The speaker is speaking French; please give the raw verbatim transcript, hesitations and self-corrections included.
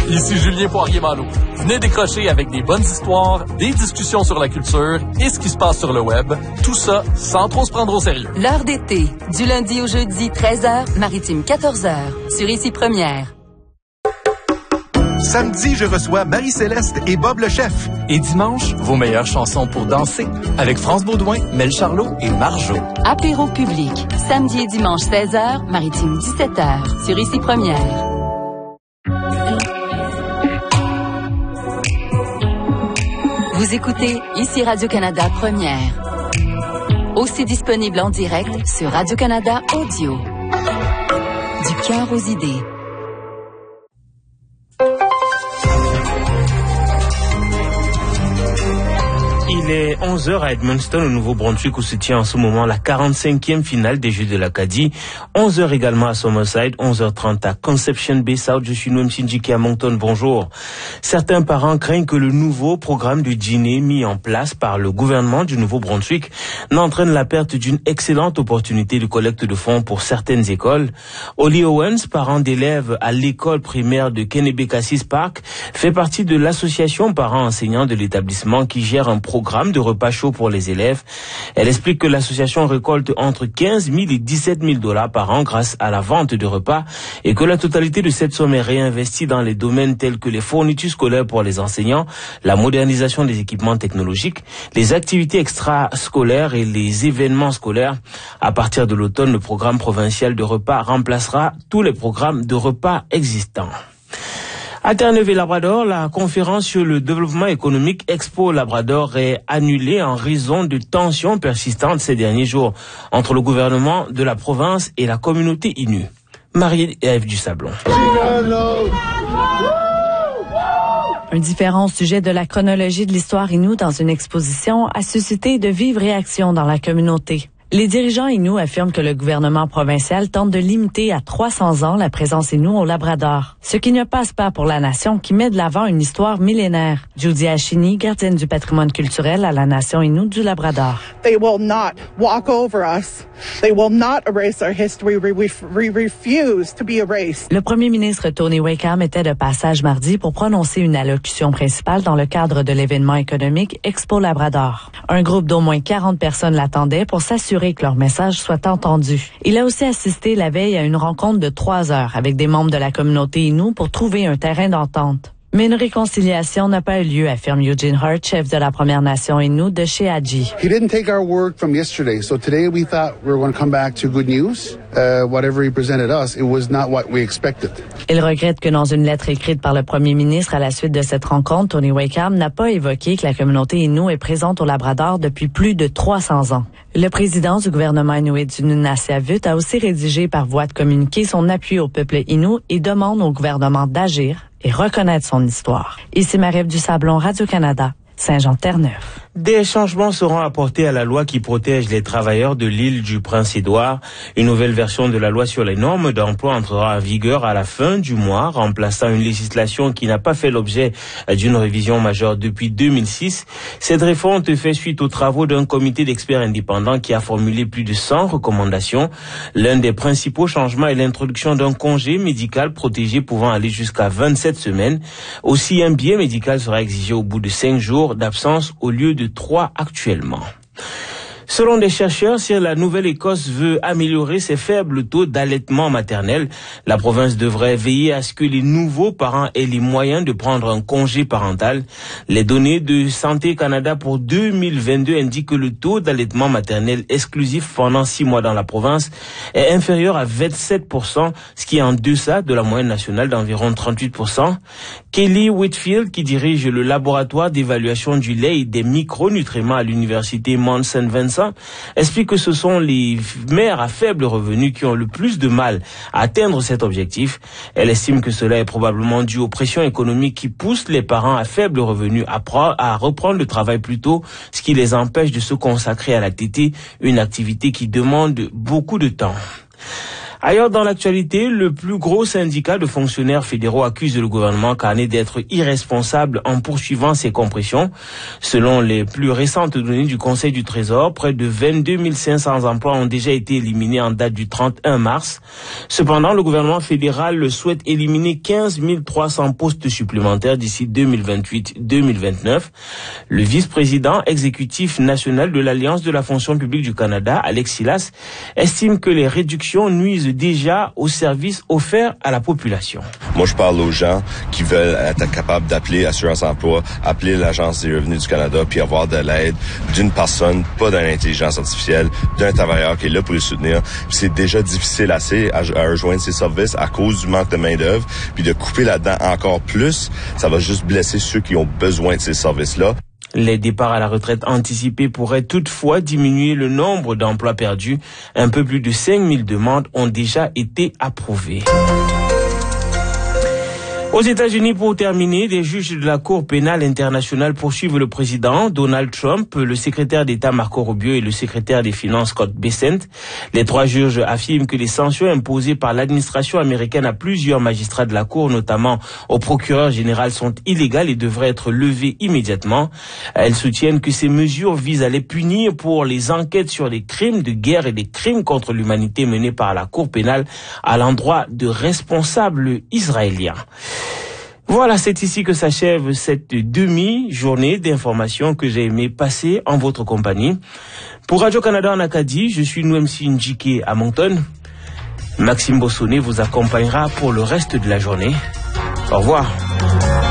Ici Julien Poirier-Malo. Venez décrocher avec des bonnes histoires, des discussions sur la culture et ce qui se passe sur le web. Tout ça sans trop se prendre au sérieux. L'heure d'été, du lundi au jeudi, treize heures, Maritime quatorze heures, sur Ici Première. Samedi, je reçois Marie-Céleste et Bob le chef. Et dimanche, vos meilleures chansons pour danser avec France Baudouin, Mel Charlot et Marjo. Apéro public, samedi et dimanche seize heures, Maritime dix-sept heures, sur Ici Première. Vous écoutez Ici Radio-Canada Première. Aussi disponible en direct sur Radio-Canada Audio. Du cœur aux idées. Il est onze heures à Edmundston, au Nouveau-Brunswick, où se tient en ce moment la quarante-cinquième finale des Jeux de l'Acadie. onze heures également à Summerside, onze heures trente à Conception Bay South. Je suis Noam Sindjiki à Moncton. Bonjour. Certains parents craignent que le nouveau programme de dîner mis en place par le gouvernement du Nouveau-Brunswick n'entraîne la perte d'une excellente opportunité de collecte de fonds pour certaines écoles. Oli Owens, parent d'élèves à l'école primaire de Kennebecassis Park, fait partie de l'association parents-enseignants de l'établissement qui gère un programme de repas chauds pour les élèves. Elle explique que l'association récolte entre quinze mille et dix-sept mille dollars par an grâce à la vente de repas et que la totalité de cette somme est réinvestie dans les domaines tels que les fournitures scolaires pour les enseignants, la modernisation des équipements technologiques, les activités extrascolaires et les événements scolaires. À partir de l'automne, le programme provincial de repas remplacera tous les programmes de repas existants. À Terre-Neuve-et-Labrador, la conférence sur le développement économique Expo Labrador est annulée en raison de tensions persistantes ces derniers jours entre le gouvernement de la province et la communauté Innu. Marie-Ève Dusablon. Un différent sujet de la chronologie de l'histoire Innu dans une exposition a suscité de vives réactions dans la communauté. Les dirigeants Innu affirment que le gouvernement provincial tente de limiter à trois cents ans la présence Innu au Labrador, ce qui ne passe pas pour la nation qui met de l'avant une histoire millénaire. Judy Ashini, gardienne du patrimoine culturel à la nation Innu du Labrador. They will not walk over us. They will not erase our history. We, we refuse to be erased. Le premier ministre Tony Wakeham était de passage mardi pour prononcer une allocution principale dans le cadre de l'événement économique Expo Labrador. Un groupe d'au moins quarante personnes l'attendait pour s'assurer que leur message soit entendu. Il a aussi assisté la veille à une rencontre de trois heures avec des membres de la communauté Innu pour trouver un terrain d'entente. Mais une réconciliation n'a pas eu lieu, affirme Eugene Hart, chef de la Première Nation Innu de Sheadji. He didn't take our word from yesterday, so today we thought we were going to come back to good news. Uh, whatever he presented us, it was not what we expected. Il regrette que dans une lettre écrite par le premier ministre à la suite de cette rencontre, Tony Wakeham n'a pas évoqué que la communauté Innu est présente au Labrador depuis plus de trois cents ans. Le président du gouvernement inuit du Nunavut a aussi rédigé par voie de communiqué son appui au peuple Innu et demande au gouvernement d'agir et reconnaître son histoire. Ici Marie-Ève Dusablon, Radio-Canada, Saint-Jean-Terre-Neuve. Des changements seront apportés à la loi qui protège les travailleurs de l'île du Prince-Édouard. Une nouvelle version de la loi sur les normes d'emploi entrera en vigueur à la fin du mois, remplaçant une législation qui n'a pas fait l'objet d'une révision majeure depuis deux mille six. Cette réforme fait suite aux travaux d'un comité d'experts indépendants qui a formulé plus de cent recommandations. L'un des principaux changements est l'introduction d'un congé médical protégé pouvant aller jusqu'à vingt-sept semaines. Aussi, un billet médical sera exigé au bout de cinq jours d'absence au lieu de trois actuellement. Selon des chercheurs, si la Nouvelle-Écosse veut améliorer ses faibles taux d'allaitement maternel, la province devrait veiller à ce que les nouveaux parents aient les moyens de prendre un congé parental. Les données de Santé Canada pour deux mille vingt-deux indiquent que le taux d'allaitement maternel exclusif pendant six mois dans la province est inférieur à vingt-sept pour cent, ce qui est en deçà de la moyenne nationale d'environ trente-huit pour cent. Kelly Whitfield, qui dirige le laboratoire d'évaluation du lait et des micronutriments à l'université Mount Saint Vincent, explique que ce sont les mères à faible revenu qui ont le plus de mal à atteindre cet objectif. Elle estime que cela est probablement dû aux pressions économiques qui poussent les parents à faible revenu à, pro- à reprendre le travail plus tôt, ce qui les empêche de se consacrer à la tétée, une activité qui demande beaucoup de temps. Ailleurs dans l'actualité, le plus gros syndicat de fonctionnaires fédéraux accuse le gouvernement Carney d'être irresponsable en poursuivant ses compressions. Selon les plus récentes données du Conseil du Trésor, près de vingt-deux mille cinq cents emplois ont déjà été éliminés en date du trente et un mars. Cependant, le gouvernement fédéral souhaite éliminer quinze mille trois cents postes supplémentaires d'ici deux mille vingt-huit deux mille vingt-neuf. Le vice-président exécutif national de l'Alliance de la fonction publique du Canada, Alex Silas, estime que les réductions nuisent déjà aux services offerts à la population. Moi, je parle aux gens qui veulent être capables d'appeler Assurance Emploi, appeler l'Agence des revenus du Canada, puis avoir de l'aide d'une personne, pas d'une intelligence artificielle, d'un travailleur qui est là pour les soutenir. Puis c'est déjà difficile assez à, à rejoindre ces services à cause du manque de main-d'œuvre, puis de couper là-dedans encore plus, ça va juste blesser ceux qui ont besoin de ces services-là. Les départs à la retraite anticipés pourraient toutefois diminuer le nombre d'emplois perdus. Un peu plus de cinq mille demandes ont déjà été approuvées. Aux États-Unis, pour terminer, des juges de la Cour pénale internationale poursuivent le président Donald Trump, le secrétaire d'État Marco Rubio et le secrétaire des Finances Scott Bessent. Les trois juges affirment que les sanctions imposées par l'administration américaine à plusieurs magistrats de la Cour, notamment au procureur général, sont illégales et devraient être levées immédiatement. Elles soutiennent que ces mesures visent à les punir pour les enquêtes sur les crimes de guerre et les crimes contre l'humanité menés par la Cour pénale à l'endroit de responsables israéliens. Voilà, c'est ici que s'achève cette demi-journée d'informations que j'ai aimé passer en votre compagnie. Pour Radio-Canada en Acadie, je suis Nouemsi Njike à Moncton. Maxime Bossonnet vous accompagnera pour le reste de la journée. Au revoir.